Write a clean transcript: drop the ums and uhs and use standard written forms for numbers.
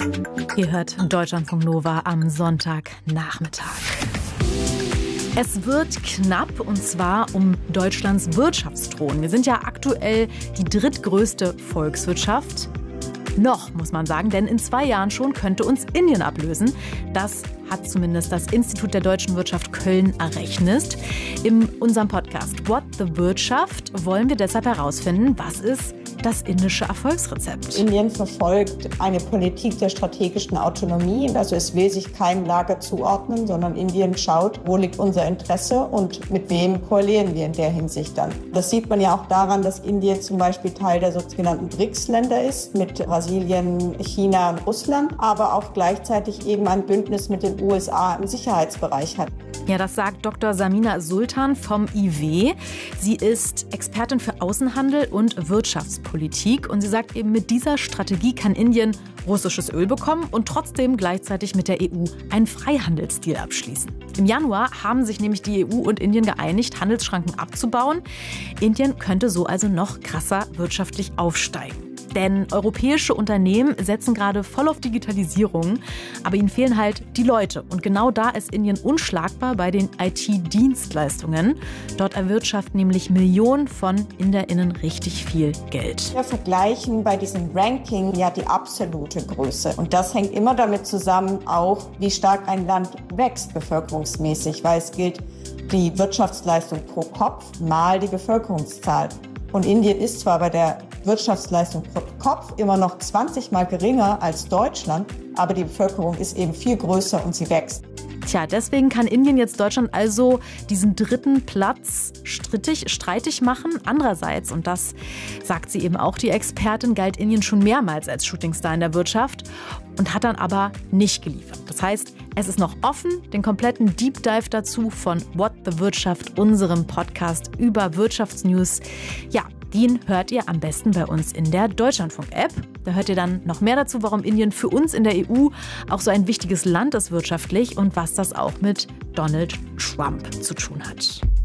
Ihr hört Deutschlandfunk Nova am Sonntagnachmittag. Es wird knapp, und zwar um Deutschlands Wirtschaftsthron. Wir sind ja aktuell die drittgrößte Volkswirtschaft. Noch, muss man sagen, denn in 2 Jahren schon könnte uns Indien ablösen. Das hat zumindest das Institut der deutschen Wirtschaft Köln errechnet. In unserem Podcast What the Wirtschaft wollen wir deshalb herausfinden, was ist das indische Erfolgsrezept. Indien verfolgt eine Politik der strategischen Autonomie. Also es will sich keinem Lager zuordnen, sondern Indien schaut, wo liegt unser Interesse und mit wem koalieren wir in der Hinsicht dann. Das sieht man ja auch daran, dass Indien zum Beispiel Teil der sogenannten BRICS-Länder ist, mit Brasilien, China und Russland, aber auch gleichzeitig eben ein Bündnis mit den USA im Sicherheitsbereich hat. Ja, das sagt Dr. Samina Sultan vom IW. Sie ist Expertin für Außenhandel und Wirtschaftspolitik. Und sie sagt eben, mit dieser Strategie kann Indien russisches Öl bekommen und trotzdem gleichzeitig mit der EU einen Freihandelsdeal abschließen. Im Januar haben sich nämlich die EU und Indien geeinigt, Handelsschranken abzubauen. Indien könnte so also noch krasser wirtschaftlich aufsteigen. Denn europäische Unternehmen setzen gerade voll auf Digitalisierung, aber ihnen fehlen halt die Leute. Und genau da ist Indien unschlagbar bei den IT-Dienstleistungen. Dort erwirtschaften nämlich Millionen von InderInnen richtig viel Geld. Wir vergleichen bei diesem Ranking ja die absolute Größe. Und das hängt immer damit zusammen, auch wie stark ein Land wächst bevölkerungsmäßig, weil es gilt die Wirtschaftsleistung pro Kopf mal die Bevölkerungszahl. Und Indien ist zwar bei der Wirtschaftsleistung pro Kopf immer noch 20 Mal geringer als Deutschland, aber die Bevölkerung ist eben viel größer und sie wächst. Tja, deswegen kann Indien jetzt Deutschland also diesen dritten Platz streitig machen. Andererseits, und das sagt sie eben auch, die Expertin, galt Indien schon mehrmals als Shootingstar in der Wirtschaft und hat dann aber nicht geliefert. Das heißt, es ist noch offen. Den kompletten Deep Dive dazu von What the Wirtschaft, unserem Podcast über Wirtschaftsnews. Ja, den hört ihr am besten bei uns in der Deutschlandfunk-App. Da hört ihr dann noch mehr dazu, warum Indien für uns in der EU auch so ein wichtiges Land ist wirtschaftlich und was das auch mit Donald Trump zu tun hat.